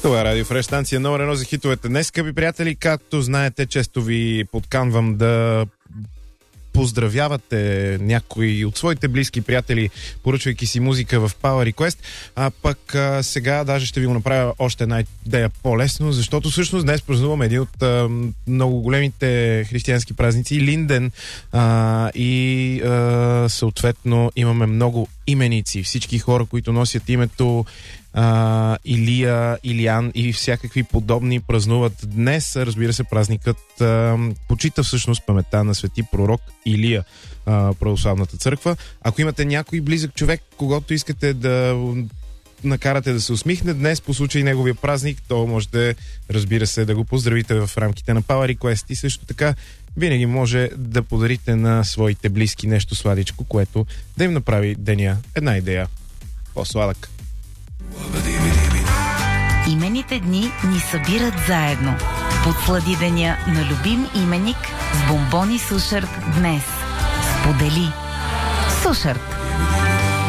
Това е Радио Фреш, станция номер 1 за хитовете. Днес, скъпи приятели, както знаете, често ви подканвам да поздравявате някои от своите близки приятели, поръчвайки си музика в Power Request, а пък сега даже ще ви го направя още една идея по-лесно, защото всъщност днес празнуваме един от много големите християнски празници, Линден, и съответно имаме много именици. Всички хора, които носят името Илия, Илиян и всякакви подобни празнуват днес. Разбира се, празникът почита всъщност паметта на свети пророк Илия, православната църква. Ако имате някой близък човек, когото искате да накарате да се усмихне днес по случай неговия празник, то можете, разбира се, да го поздравите в рамките на Power Request и също така винаги може да подарите на своите близки нещо сладичко, което да им направи деня една идея по-сладък. Имените дни ни събират заедно. Подслади деня на любим именик с бомбони Сушарт днес. Сподели. Сушарт.